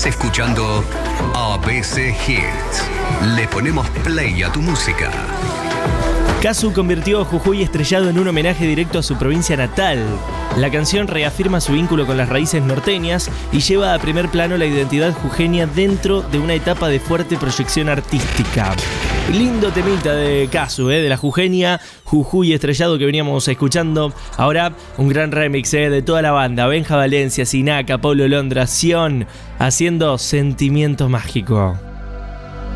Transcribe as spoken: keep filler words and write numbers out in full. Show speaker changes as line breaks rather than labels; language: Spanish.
Estás escuchando A B C Hits. Le ponemos play a tu música.
Casu convirtió a Jujuy Estrellado en un homenaje directo a su provincia natal. La canción reafirma su vínculo con las raíces norteñas y lleva a primer plano la identidad jujeña dentro de una etapa de fuerte proyección artística. Lindo temita de Casu, eh, de la jujeña Jujuy Estrellado que veníamos escuchando. Ahora un gran remix eh, de toda la banda: Benja Valencia, Sinaca, Pablo Londra, Sion, haciendo Sentimiento Mágico.